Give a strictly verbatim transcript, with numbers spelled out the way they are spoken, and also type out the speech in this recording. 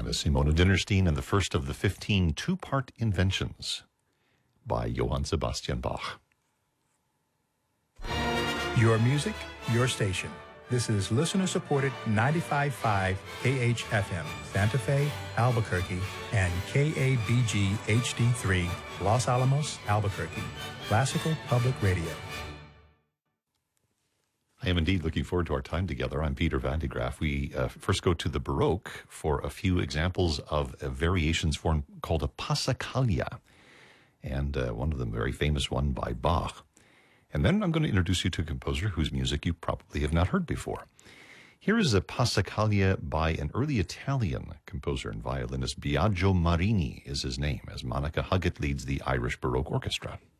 That is Simona Dinnerstein and the first of the fifteen two-part inventions by Johann Sebastian Bach. Your music, your station. This is listener-supported ninety-five point five K H F M, Santa Fe, Albuquerque, and K A B G H D three, Los Alamos, Albuquerque. Classical Public Radio. I am indeed looking forward to our time together. I'm Peter Van de Graaff. We uh, first go to the Baroque for a few examples of a variations form called a passacaglia, and uh, one of them, very famous one by Bach. And then I'm going to introduce you to a composer whose music you probably have not heard before. Here is a passacaglia by an early Italian composer and violinist. Biagio Marini is his name, as Monica Huggett leads the Irish Baroque Orchestra.